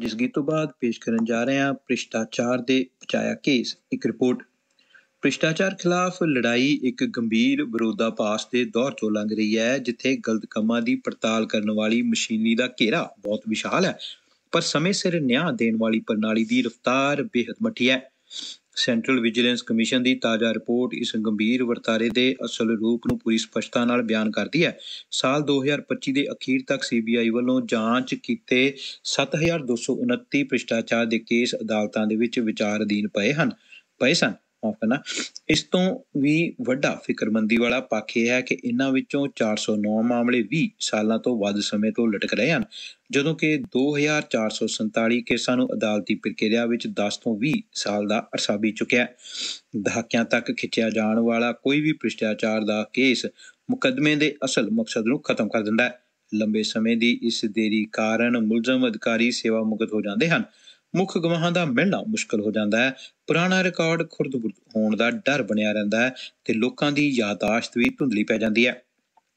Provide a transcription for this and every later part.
ਜਿਸ ਗੀਤ ਤੋਂ ਬਾਅਦ ਪੇਸ਼ ਕਰਨ ਜਾ ਰਹੇ ਹਾਂ ਭ੍ਰਿਸ਼ਟਾਚਾਰ ਦੇ ਬਚਾਇਆ ਕੇਸ। ਇੱਕ ਰਿਪੋਰਟ। ਭ੍ਰਿਸ਼ਟਾਚਾਰ ਖਿਲਾਫ ਲੜਾਈ ਇੱਕ ਗੰਭੀਰ ਵਿਰੋਧਾਭਾਸ ਦੇ ਦੌਰ ਤੋਂ ਲੰਘ ਰਹੀ ਹੈ, ਜਿੱਥੇ ਗਲਤ ਕੰਮਾਂ ਦੀ ਪੜਤਾਲ ਕਰਨ ਵਾਲੀ ਮਸ਼ੀਨਰੀ ਦਾ ਘੇਰਾ ਬਹੁਤ ਵਿਸ਼ਾਲ ਹੈ, ਪਰ ਸਮੇਂ ਸਿਰ ਨਿਆਂ ਦੇਣ ਵਾਲੀ ਪ੍ਰਣਾਲੀ ਦੀ ਰਫ਼ਤਾਰ ਬੇਹੱਦ ਮੱਠੀ ਹੈ। ਸੈਂਟਰਲ ਵਿਜੀਲੈਂਸ ਕਮਿਸ਼ਨ ਦੀ ਤਾਜ਼ਾ ਰਿਪੋਰਟ ਇਸ ਗੰਭੀਰ ਵਰਤਾਰੇ ਦੇ ਅਸਲ ਰੂਪ ਨੂੰ ਪੂਰੀ ਸਪਸ਼ਟਤਾ ਨਾਲ ਬਿਆਨ ਕਰਦੀ ਹੈ। ਸਾਲ 2025 ਦੇ ਅਖੀਰ ਤੱਕ CBI ਵੱਲੋਂ ਜਾਂਚ ਕੀਤੇ 7,229 ਭ੍ਰਿਸ਼ਟਾਚਾਰ ਦੇ ਕੇਸ ਅਦਾਲਤਾਂ ਦੇ ਵਿੱਚ ਵਿਚਾਰ ਅਧੀਨ ਪਏ ਸਨ। ਇਸ ਤੋਂ ਵੀ ਵੱਡਾ ਫਿਕਰਮੰਦੀ ਵਾਲਾ ਪੱਖ ਇਹ ਹੈ ਕਿ ਇਹਨਾਂ ਵਿੱਚੋਂ 409 ਮਾਮਲੇ 20 ਸਾਲਾਂ ਤੋਂ ਵੱਧ ਸਮੇਂ ਤੋਂ ਲਟਕ ਰਹੇ ਹਨ, ਜਦੋਂ ਕਿ 2,447 ਕੇਸਾਂ ਨੂੰ ਅਦਾਲਤੀ ਪ੍ਰਕਿਰਿਆ ਵਿੱਚ 10 ਤੋਂ 20 ਸਾਲ ਦਾ ਅਰਸਾ ਬੀਤ ਚੁੱਕਿਆ ਹੈ। ਦਹਾਕਿਆਂ ਤੱਕ ਖਿੱਚਿਆ ਜਾਣ ਵਾਲਾ ਕੋਈ ਵੀ ਭ੍ਰਿਸ਼ਟਾਚਾਰ ਦਾ ਕੇਸ ਮੁਕੱਦਮੇ ਦੇ ਅਸਲ ਮਕਸਦ ਨੂੰ ਖਤਮ ਕਰ ਦਿੰਦਾ ਹੈ। ਲੰਬੇ ਸਮੇਂ ਦੀ ਇਸ ਦੇਰੀ ਕਾਰਨ ਮੁਲਜ਼ਮ ਅਧਿਕਾਰੀ ਸੇਵਾ ਮੁਕਤ ਹੋ ਜਾਂਦੇ ਹਨ, ਮੁੱਖ ਗਵਾਹਾਂ ਦਾ ਮਿਲਣਾ ਮੁਸ਼ਕਲ ਹੋ ਜਾਂਦਾ ਹੈ, ਪੁਰਾਣਾ ਰਿਕਾਰਡ ਖੁਰਦ-ਬੁਰਦ ਹੋਣ ਦਾ ਡਰ ਬਣਿਆ ਰਹਿੰਦਾ ਹੈ ਤੇ ਲੋਕਾਂ ਦੀ ਯਾਦਾਸ਼ਤ ਵੀ ਧੁੰਦਲੀ ਪੈ ਜਾਂਦੀ ਹੈ।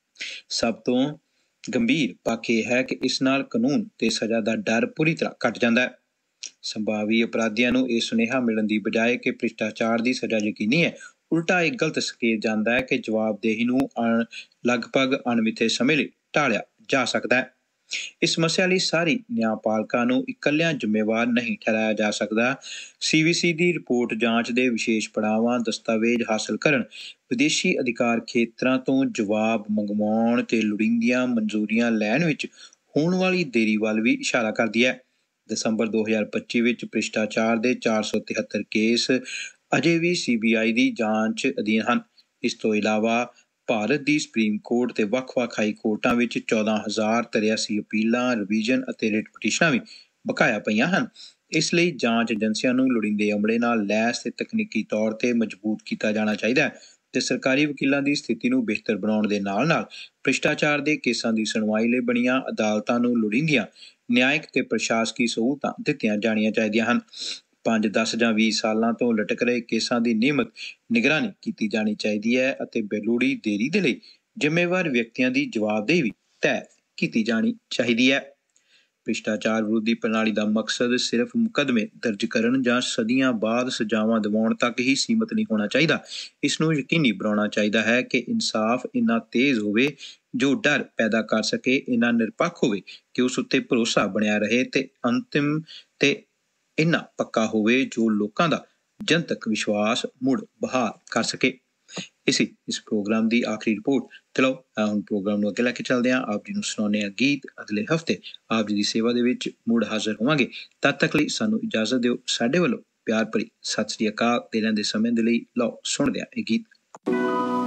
ਸਭ ਤੋਂ ਗੰਭੀਰ ਪੱਖ ਇਹ ਹੈ ਕਿ ਇਸ ਨਾਲ ਕਾਨੂੰਨ ਤੇ ਸਜ਼ਾ ਦਾ ਡਰ ਪੂਰੀ ਤਰ੍ਹਾਂ ਘਟ ਜਾਂਦਾ ਹੈ। ਸੰਭਾਵੀ ਅਪਰਾਧੀਆਂ ਨੂੰ ਇਹ ਸੁਨੇਹਾ ਮਿਲਣ ਦੀ ਬਜਾਏ ਕਿ ਭ੍ਰਿਸ਼ਟਾਚਾਰ ਦੀ ਸਜ਼ਾ ਯਕੀਨੀ ਹੈ, ਉਲਟਾ ਇਹ ਗਲਤ ਸੰਕੇਤ ਜਾਂਦਾ ਹੈ ਕਿ ਜਵਾਬਦੇਹੀ ਨੂੰ ਲਗਭਗ ਅਣਮਿੱਥੇ ਸਮੇਂ ਲਈ ਟਾਲਿਆ ਜਾ ਸਕਦਾ ਹੈ। ਇਸ ਸਮੱਸਿਆ ਲਈ ਸਾਰੀ ਨਿਆਂਪਾਲਿਕਾ ਨੂੰ ਇਕੱਲਿਆਂ ਜ਼ਿੰਮੇਵਾਰ ਨਹੀਂ ਠਹਿਰਾਇਆ ਜਾ ਸਕਦਾ। CVC ਦੀ ਰਿਪੋਰਟ ਜਾਂਚ ਦੇ ਵਿਸ਼ੇਸ਼ ਪੜਾਵਾਂ, ਦਸਤਾਵੇਜ਼ ਹਾਸਲ ਕਰਨ, ਵਿਦੇਸ਼ੀ ਅਧਿਕਾਰ ਖੇਤਰਾਂ ਤੋਂ ਜਵਾਬ ਮੰਗਵਾਉਣ ਤੇ ਲੋੜੀਂਦੀਆਂ ਮਨਜ਼ੂਰੀਆਂ ਲੈਣ ਵਿੱਚ ਹੋਣ ਵਾਲੀ ਦੇਰੀ ਵੱਲ ਵੀ ਇਸ਼ਾਰਾ ਕਰਦੀ ਹੈ। ਦਸੰਬਰ 2025 ਵਿੱਚ ਭ੍ਰਿਸ਼ਟਾਚਾਰ ਦੇ 473 ਕੇਸ ਅਜੇ ਵੀ CBI ਦੀ ਜਾਂਚ ਅਧੀਨ ਹਨ। ਇਸ ਤੋਂ ਇਲਾਵਾ ਭਾਰਤ ਦੀ ਸੁਪਰੀਮ ਕੋਰਟ ਤੇ ਵੱਖ-ਵੱਖ ਹਾਈ ਕੋਰਟਾਂ ਵਿੱਚ 14,083 ਅਪੀਲਾਂ, ਰਿਵੀਜ਼ਨ ਅਤੇ ਰਿਟ ਪਟੀਸ਼ਨਾਂ ਵੀ ਬਕਾਇਆ ਪਈਆਂ ਹਨ। ਇਸ ਲਈ ਜਾਂਚ ਏਜੰਸੀਆਂ ਨੂੰ ਲੋੜੀਂਦੇ ਅਮਲੇ ਨਾਲ ਲੈਸ ਤੇ ਤਕਨੀਕੀ ਤੌਰ ਤੇ ਮਜ਼ਬੂਤ ਕੀਤਾ ਜਾਣਾ ਚਾਹੀਦਾ ਹੈ ਤੇ ਸਰਕਾਰੀ ਵਕੀਲਾਂ ਦੀ ਸਥਿਤੀ ਨੂੰ ਬਿਹਤਰ ਬਣਾਉਣ ਦੇ ਨਾਲ-ਨਾਲ ਭ੍ਰਿਸ਼ਟਾਚਾਰ ਦੇ ਕੇਸਾਂ ਦੀ ਸੁਣਵਾਈ ਲਈ ਬਣੀਆਂ ਅਦਾਲਤਾਂ ਨੂੰ ਲੋੜੀਂਦੀਆਂ ਨਿਆਇਕ ਤੇ ਪ੍ਰਸ਼ਾਸਕੀ ਸਹੂਲਤਾਂ ਦਿੱਤੀਆਂ ਜਾਣੀਆਂ ਚਾਹੀਦੀਆਂ ਹਨ। 5, 10 ਜਾਂ 20 ਸਾਲਾਂ ਤੋਂ ਲਟਕ ਰਹੇ ਕੇਸਾਂ ਦੀ ਨਿਯਮਿਤ ਨਿਗਰਾਨੀ ਕੀਤੀ ਜਾਣੀ ਚਾਹੀਦੀ ਹੈ ਅਤੇ ਬੇਲੋੜੀ ਦੇਰੀ ਦੇ ਲਈ ਜ਼ਿੰਮੇਵਾਰ ਵਿਅਕਤੀਆਂ ਦੀ ਜਵਾਬਦੇਹੀ ਵੀ ਤੈਅ ਕੀਤੀ ਜਾਣੀ ਚਾਹੀਦੀ ਹੈ। ਭ੍ਰਿਸ਼ਟਾਚਾਰ ਵਿਰੋਧੀ ਪ੍ਰਣਾਲੀ ਦਾ ਮਕਸਦ ਸਿਰਫ ਮੁਕੱਦਮੇ ਦਰਜ ਕਰਨ ਜਾਂ ਸਦੀਆਂ ਬਾਅਦ ਸਜ਼ਾਵਾਂ ਦਿਵਾਉਣ ਤੱਕ ਹੀ ਸੀਮਤ ਨਹੀਂ ਹੋਣਾ ਚਾਹੀਦਾ। ਇਸ ਨੂੰ ਯਕੀਨੀ ਬਣਾਉਣਾ ਚਾਹੀਦਾ ਹੈ ਕਿ ਇਨਸਾਫ ਇੰਨਾ ਤੇਜ਼ ਹੋਵੇ ਜੋ ਡਰ ਪੈਦਾ ਕਰ ਸਕੇ, ਇੰਨਾ ਨਿਰਪੱਖ ਹੋਵੇ ਕਿ ਉਸ ਉੱਤੇ ਭਰੋਸਾ ਬਣਿਆ ਰਹੇ ਤੇ ਅੰਤਿਮ ਤੇ ਇੰਨਾ ਪੱਕਾ ਹੋਵੇ ਜੋ ਲੋਕਾਂ ਦਾ ਜਨਤਕ ਵਿਸ਼ਵਾਸ ਮੁੜ ਬਹਾਲ ਕਰ ਸਕੇ। ਇਸ ਪ੍ਰੋਗਰਾਮ ਦੀ ਆਖਰੀ ਰਿਪੋਰਟ। ਚਲੋ ਹੁਣ ਪ੍ਰੋਗਰਾਮ ਨੂੰ ਅੱਗੇ ਲੈ ਕੇ ਚੱਲਦੇ ਹਾਂ। ਆਪ ਜੀ ਨੂੰ ਸੁਣਾਉਂਦੇ ਹਾਂ ਗੀਤ। ਅਗਲੇ ਹਫ਼ਤੇ ਆਪ ਜੀ ਦੀ ਸੇਵਾ ਦੇ ਵਿੱਚ ਮੁੜ ਹਾਜ਼ਰ ਹੋਵਾਂਗੇ। ਤਦ ਤੱਕ ਲਈ ਸਾਨੂੰ ਇਜਾਜ਼ਤ ਦਿਓ। ਸਾਡੇ ਵੱਲੋਂ ਪਿਆਰ ਭਰੀ ਸਤਿ ਸ੍ਰੀ ਅਕਾਲ। ਦੇ ਰਹਿੰਦੇ ਸਮੇਂ ਦੇ ਲਈ ਲਓ ਸੁਣਦੇ ਹਾਂ ਇਹ ਗੀਤ।